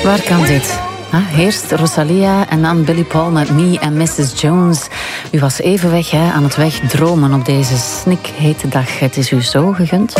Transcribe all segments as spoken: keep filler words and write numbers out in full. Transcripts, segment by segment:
Waar kan dit? Ah, eerst Rosalia en dan Billy Paul met Me en missus Jones. U was even weg hè, aan het wegdromen op deze snikhete dag. Het is u zo gegund.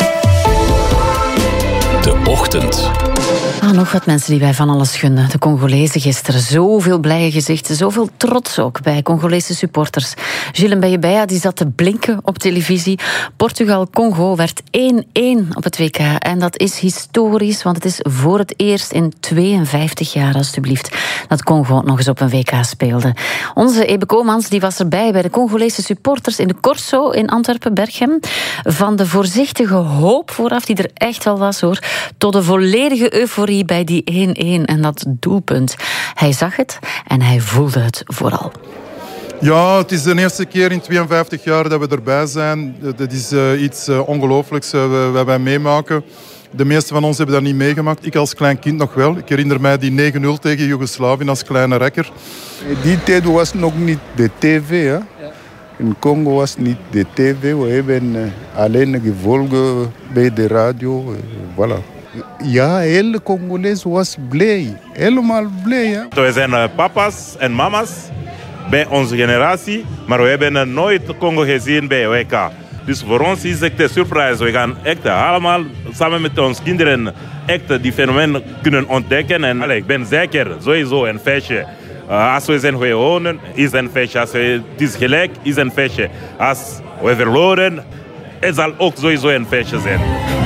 De Ochtend. Ah, nog wat mensen die wij van alles gunden. De Congolezen gisteren. Zoveel blije gezichten. Zoveel trots ook bij Congolese supporters. Gilles Mbeyebeya die zat te blinken op televisie. Portugal-Congo werd één-één op het W K. En dat is historisch, want het is voor het eerst in tweeënvijftig jaar, alstublieft, dat Congo nog eens op een W K speelde. Onze Ebe Komans die was erbij bij de Congolese supporters in de Corso in Antwerpen-Berchem. Van de voorzichtige hoop vooraf, die er echt wel was hoor, tot de volledige euforie bij die één-één en dat doelpunt. Hij zag het en hij voelde het vooral. Ja, het is de eerste keer in tweeënvijftig jaar dat we erbij zijn. Dat is uh, iets uh, ongelooflijks uh, wat wij meemaken. De meesten van ons hebben dat niet meegemaakt. Ik als klein kind nog wel. Ik herinner mij die negen nul tegen Joegoslavië als kleine rekker. Die tijd was nog niet de tv. Hè? In Congo was niet de tv. We hebben uh, alleen gevolgen bij de radio. Uh, voilà. Ja, heel Congolees was blij. Helemaal blij. Hè? We zijn uh, papa's en mama's bij onze generatie, maar we hebben nooit Congo gezien bij W K. Dus voor ons is het een surprise. We gaan echt allemaal samen met onze kinderen echt die fenomeen kunnen ontdekken. En allez, ik ben zeker, sowieso een feestje. Uh, als we zijn gewonnen, is een feestje. Als we, het is gelijk, is een feestje. Als we verloren, het zal ook sowieso een feestje zijn.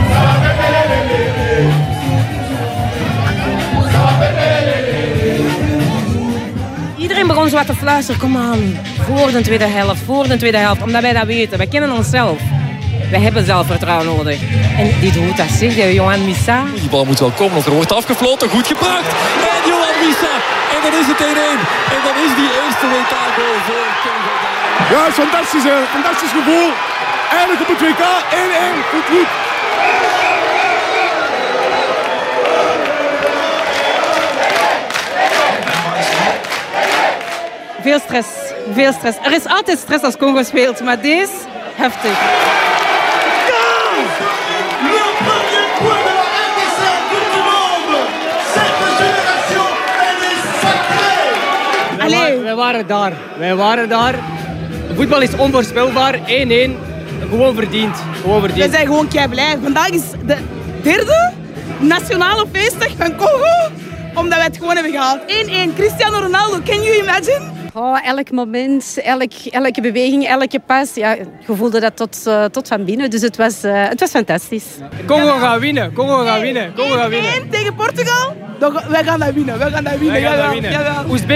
Iedereen begon zo wat te fluisteren. Kom aan, voor de tweede helft, voor de tweede helft. Omdat wij dat weten. Wij kennen onszelf. Wij hebben zelfvertrouwen nodig. En die doet dat, zeg je, Johan Missa. Die bal moet wel komen, want er wordt afgefloten. Goed gebracht. En Johan Missa. En dan is het één-één. En dan is die eerste W K-goal voor Congo. Ja, het is fantastisch, hè. Fantastisch gevoel. Eindelijk op het W K. één-één. Goed, goed. Veel stress, veel stress. Er is altijd stress als Congo speelt, maar deze, heftig. Allee, wij waren daar. Wij waren daar. Voetbal is onvoorspelbaar. één-één. Gewoon verdiend. Gewoon verdiend. We zijn gewoon kei blij. Vandaag is de derde nationale feestdag van Congo, omdat wij het gewoon hebben gehaald. één-één. Cristiano Ronaldo, can you imagine? Oh, elk moment, elk, elke beweging, elke pas. Ja, je voelde dat tot, uh, tot van binnen. Dus het was, uh, het was fantastisch. Congo gaat winnen. Congo gaat winnen. Congo gaat winnen. één-één tegen Portugal. Wij gaan dat winnen. Wij gaan dat winnen. Wij gaan dat winnen.